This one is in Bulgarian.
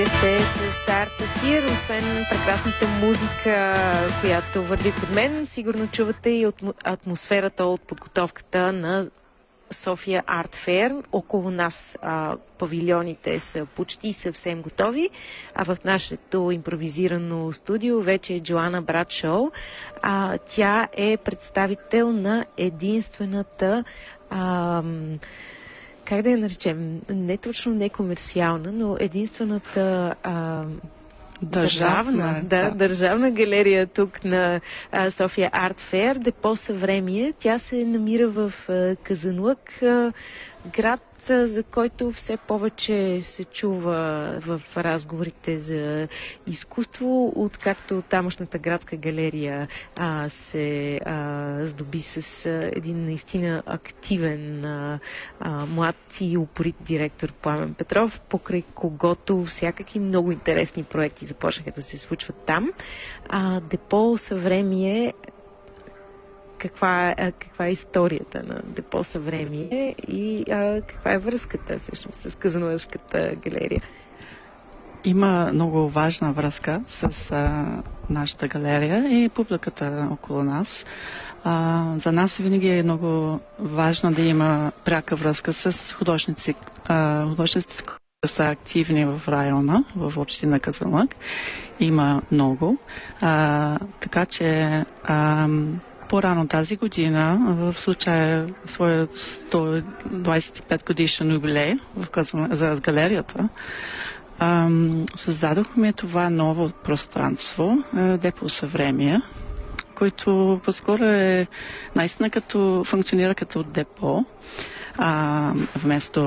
Сте с Арт Ефир, освен прекрасната музика, която върви под мен, сигурно чувате и от атмосферата от подготовката на София Арт Фейр. Около нас павилионите са почти съвсем готови, а в нашето импровизирано студио вече е Джоана Брадшоу. Тя е представител на единствената как да я наречем, не точно некомерциална, но единствената държавна галерия тук на София Арт Фейр, Депо Съвремие. Тя се намира в Казанлък, град, за който все повече се чува в разговорите за изкуство, откакто тамошната градска галерия се здоби с един наистина активен млад и упорит директор Пламен Петров, покрай когото всякакви много интересни проекти започнаха да се случват там. Депо Съвремие, каква е историята на Депо Съвремие и каква е връзката всъщност с Казанлъшката галерия? Има много важна връзка с нашата галерия и публиката около нас. За нас винаги е много важно да има пряка връзка с художници, които са активни в района, в община Казанлък. Има много. Така че по-рано тази година, в случая своя 125 годишен юбилей за галерията, създадохме това ново пространство, Депо Съвремие, който по-скоро е наистина функционира като депо, вместо